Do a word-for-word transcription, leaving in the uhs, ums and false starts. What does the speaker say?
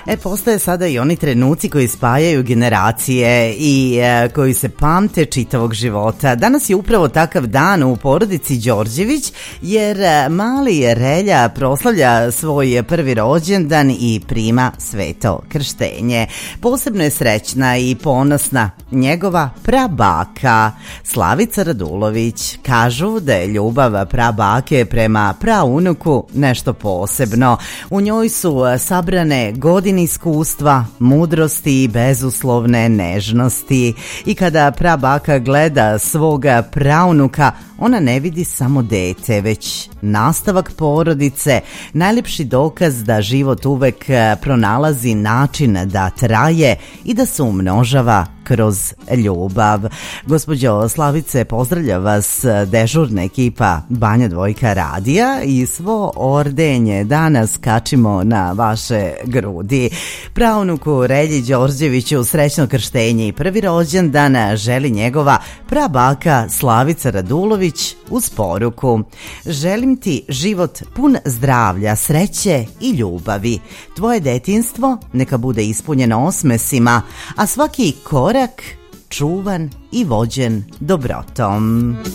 E, postoje sada i oni trenuci koji spajaju generacije i e, koji se pamte čitavog života. Danas je upravo takav dan u porodici Đorđević, jer mali Relja proslavlja svoj prvi rođendan i prima sveto krštenje. Posebno je srećna i ponosna njegova prabaka Slavica Radulović. Kažu da je ljubav prabake prema praunuku nešto posebno. U njoj su sabrane godine iskustva, mudrosti i bezuslovne nežnosti. I kada prabaka gleda svoga praunuka, ona ne vidi samo dete, već nastavak porodice, najljepši dokaz da život uvek pronalazi način da traje i da se umnožava kroz ljubav. Gospođo Slavice, pozdravlja vas dežurna ekipa Banja Dvojka radija i svo ordenje danas kačimo na vaše grudi. Praunuku Relji Đorđeviću srećno krštenje i prvi rođendan želi njegova prabaka Slavica Radulović uz poruku: želim ti život pun zdravlja, sreće i ljubavi. Tvoje detinjstvo neka bude ispunjeno osmesima, a svaki korak čuvan i vođen dobrotom.